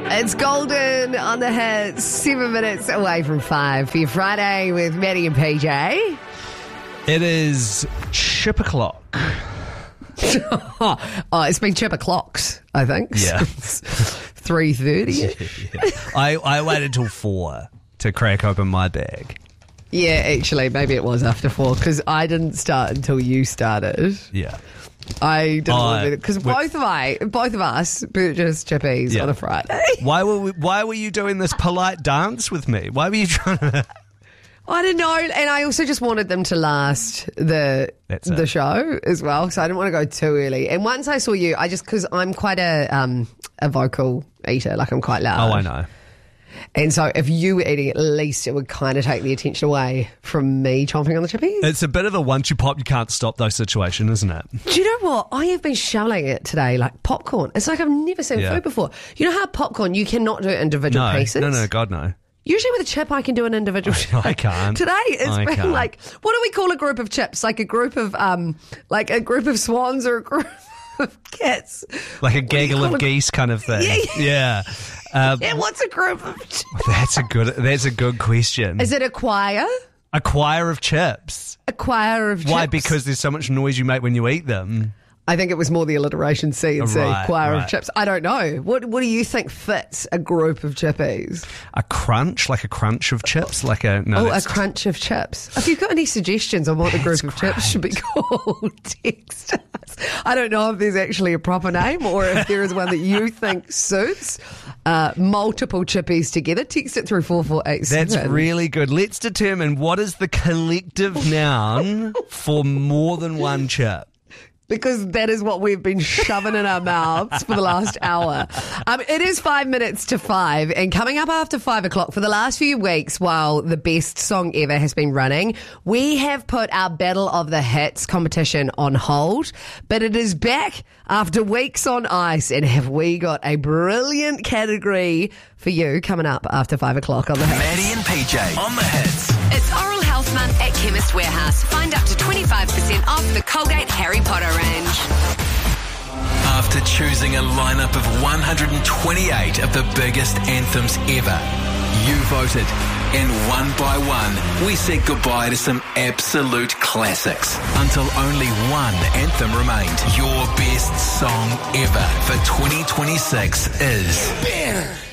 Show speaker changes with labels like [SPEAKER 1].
[SPEAKER 1] It's Golden on the hits, 7 minutes away from 5 for your Friday with Maddie and PJ.
[SPEAKER 2] It is chip o'clock.
[SPEAKER 1] Oh, it's been chip o'clocks, I think.
[SPEAKER 2] Yeah.
[SPEAKER 1] 3:30.
[SPEAKER 2] Yeah. I waited till 4 to crack open my bag.
[SPEAKER 1] Yeah, actually, maybe it was after 4 because I didn't start until you started.
[SPEAKER 2] Yeah.
[SPEAKER 1] I didn't want to because both of us purchased chippies on a Friday.
[SPEAKER 2] Why were you doing this polite dance with me? Why were you trying to?
[SPEAKER 1] I don't know, and I also just wanted them to last the show as well, so I didn't want to go too early. And once I saw you, because I'm quite a vocal eater, like I'm quite loud.
[SPEAKER 2] Oh, I know.
[SPEAKER 1] And so if you were eating, at least it would kind of take the attention away from me chomping on the chippies.
[SPEAKER 2] It's a bit of a once you pop, you can't stop though situation, isn't it?
[SPEAKER 1] Do you know what? I have been shoveling it today like popcorn. It's like I've never seen food before. You know how popcorn, you cannot do individual pieces?
[SPEAKER 2] No, God, no.
[SPEAKER 1] Usually with a chip, I can do an individual chip.
[SPEAKER 2] I can't.
[SPEAKER 1] Today, it's been like, what do we call a group of chips? Like a group of swans or a group of cats?
[SPEAKER 2] Like a gaggle of geese kind of thing. Yeah.
[SPEAKER 1] Yeah, what's a group of chips?
[SPEAKER 2] That's a good question.
[SPEAKER 1] Is it a choir?
[SPEAKER 2] A choir of chips.
[SPEAKER 1] A choir of chips.
[SPEAKER 2] Why? Because there's so much noise you make when you eat them.
[SPEAKER 1] I think it was more the alliteration C and C, choir
[SPEAKER 2] right.
[SPEAKER 1] of chips. I don't know. What do you think fits a group of chippies?
[SPEAKER 2] A crunch, like a crunch of chips, like a
[SPEAKER 1] a crunch of chips. If you've got any suggestions on what the group of chips should be called, text us. I don't know if there's actually a proper name or if there is one that you think suits. Multiple chippies together. Text it through 4487.
[SPEAKER 2] That's really good. Let's determine what is the collective noun for more than one chip.
[SPEAKER 1] Because that is what we've been shoving in our mouths for the last hour. It is 5 minutes to 5, and coming up after 5 o'clock for the last few weeks, while the best song ever has been running, we have put our Battle of the Hits competition on hold, but it is back after weeks on ice, and have we got a brilliant category for you coming up after 5 o'clock on the Hits.
[SPEAKER 3] Maddie and PJ on the Hits.
[SPEAKER 4] It's Oral Health Month at Chemist Warehouse. Find up to 25% off the Colgate Harry Potter range.
[SPEAKER 3] After choosing a lineup of 128 of the biggest anthems ever, you voted. And one by one, we said goodbye to some absolute classics. Until only one anthem remained. Your best song ever for 2026 is...